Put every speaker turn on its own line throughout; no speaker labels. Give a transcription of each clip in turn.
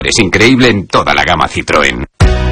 Es increíble en toda la gama Citroën.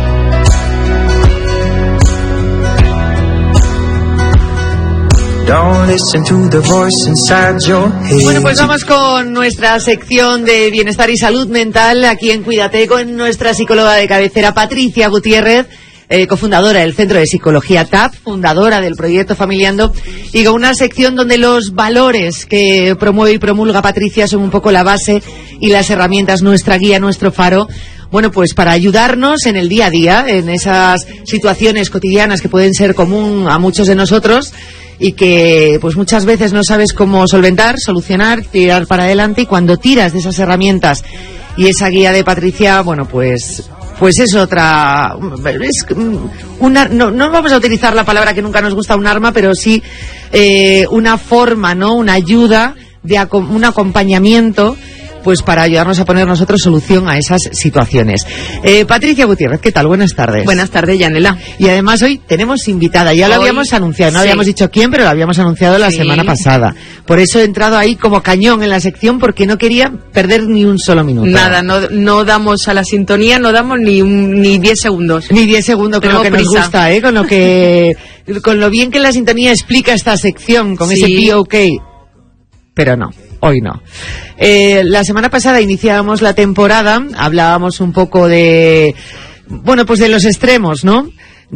Bueno, pues vamos con nuestra sección de bienestar y salud mental aquí en Cuídate con nuestra psicóloga de cabecera, Patricia Gutiérrez, cofundadora del Centro de Psicología TAP, fundadora del proyecto Familiando, y con una sección donde los valores que promueve y promulga Patricia son un poco la base y las herramientas, nuestra guía, nuestro faro. Bueno, pues para ayudarnos en el día a día, en esas situaciones cotidianas que pueden ser común a muchos de nosotros y que pues muchas veces no sabes cómo solventar, solucionar, tirar para adelante, y cuando tiras de esas herramientas y esa guía de Patricia, bueno, pues es otra, es una, no vamos a utilizar la palabra que nunca nos gusta, un arma, pero sí una forma, ¿no? Una ayuda, un acompañamiento, pues para ayudarnos a poner nosotros solución a esas situaciones. Patricia Gutiérrez, ¿qué tal? Buenas tardes.
Buenas tardes, Yanela.
Y además hoy tenemos invitada, ya lo habíamos anunciado, no habíamos dicho quién, pero lo habíamos anunciado la semana pasada. Por eso he entrado ahí como cañón en la sección, porque no quería perder ni un solo minuto.
Nada, no damos a la sintonía, no damos ni 10 segundos.
Ni 10 segundos, con lo que nos gusta, con lo bien que la sintonía explica esta sección, con ese POK. Pero no, hoy no. La semana pasada iniciábamos la temporada, hablábamos un poco de los extremos, ¿no?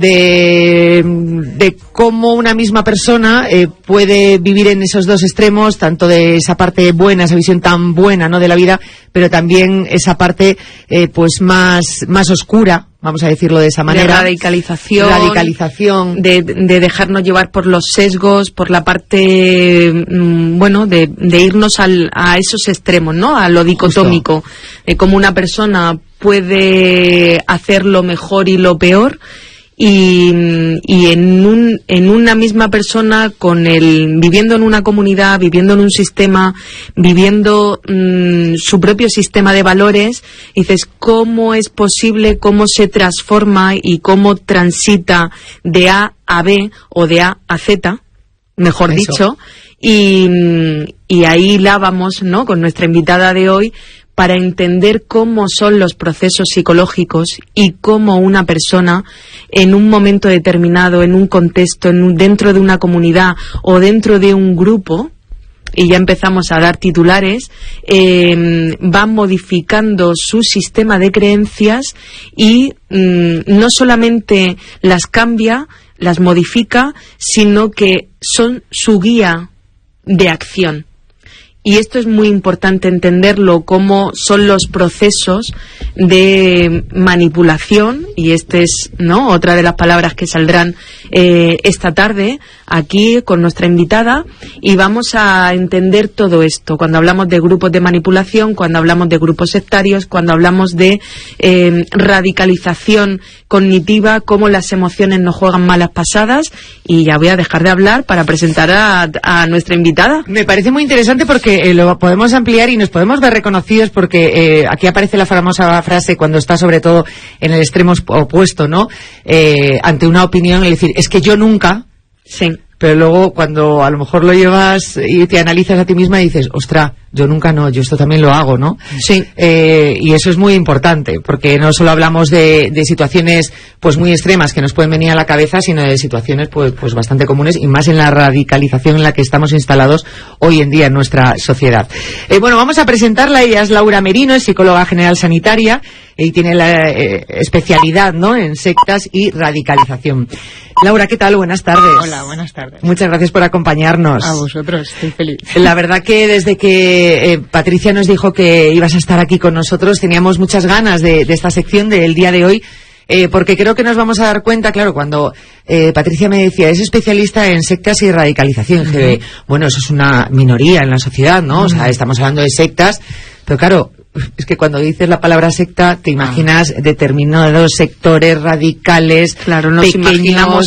De cómo una misma persona puede vivir en esos dos extremos, tanto de esa parte buena, esa visión tan buena, ¿no?, de la vida, pero también esa parte pues más oscura, vamos a decirlo de esa manera.
De radicalización. De dejarnos llevar por los sesgos, por la parte, de irnos a esos extremos, ¿no? A lo dicotómico. Justo. De cómo una persona puede hacer lo mejor y lo peor. Y en una misma persona, viviendo en una comunidad, viviendo en un sistema, viviendo su propio sistema de valores, dices, ¿cómo es posible, cómo se transforma y cómo transita de A a B o de A a Z, mejor dicho? Y ahí la vamos, ¿no?, con nuestra invitada de hoy, para entender cómo son los procesos psicológicos y cómo una persona en un momento determinado, en un contexto, dentro de una comunidad o dentro de un grupo, y ya empezamos a dar titulares, va modificando su sistema de creencias y no solamente las cambia, las modifica, sino que son su guía de acción. Y esto es muy importante entenderlo, cómo son los procesos de manipulación, y este es, ¿no?, otra de las palabras que saldrán esta tarde aquí con nuestra invitada, y vamos a entender todo esto cuando hablamos de grupos de manipulación, cuando hablamos de grupos sectarios, cuando hablamos de radicalización cognitiva, cómo las emociones nos juegan malas pasadas. Y ya voy a dejar de hablar para presentar a nuestra invitada.
Me parece muy interesante porque lo podemos ampliar y nos podemos ver reconocidos, porque aquí aparece la famosa frase cuando está sobre todo en el extremo opuesto, ¿no? Ante una opinión, es decir, es que yo nunca.
Sí.
Pero luego cuando a lo mejor lo llevas y te analizas a ti misma y dices, ostras, yo nunca no, yo esto también lo hago, ¿no?
Sí.
Y eso es muy importante, porque no solo hablamos de situaciones pues muy extremas que nos pueden venir a la cabeza, sino de situaciones pues bastante comunes, y más en la radicalización en la que estamos instalados hoy en día en nuestra sociedad. Vamos a presentarla. Ella es Laura Merino, es psicóloga general sanitaria y tiene la especialidad, ¿no?, en sectas y radicalización. Laura, ¿qué tal? Buenas tardes.
Hola, buenas tardes.
Muchas gracias por acompañarnos.
A vosotros, estoy feliz.
La verdad que desde que Patricia nos dijo que ibas a estar aquí con nosotros, teníamos muchas ganas de esta sección del día de hoy, porque creo que nos vamos a dar cuenta, claro, cuando Patricia me decía, es especialista en sectas y radicalización, que bueno, eso es una minoría en la sociedad, ¿no? O sea, estamos hablando de sectas, pero claro, es que cuando dices la palabra secta te imaginas determinados sectores radicales,
claro, nos imaginamos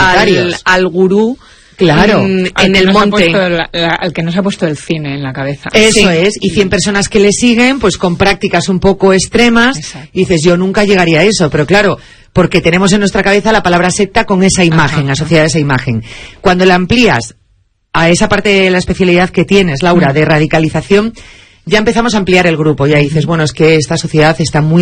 al gurú, claro, en el monte,
al que nos ha puesto el cine en la cabeza.
Eso es, y 100 personas que le siguen, pues con prácticas un poco extremas. Exacto. Y dices, yo nunca llegaría a eso, pero claro, porque tenemos en nuestra cabeza la palabra secta con esa imagen, asociada a esa imagen. Cuando la amplías a esa parte de la especialidad que tienes, Laura, de radicalización, ya empezamos a ampliar el grupo. Ya dices, bueno, es que esta sociedad está muy